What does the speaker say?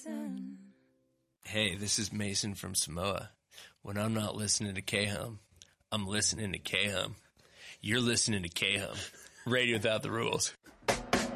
Mason. Hey, this is Mason from Samoa. When I'm not listening to K-Hum, I'm listening to K-Hum. You're listening to K-Hum. Radio without the rules.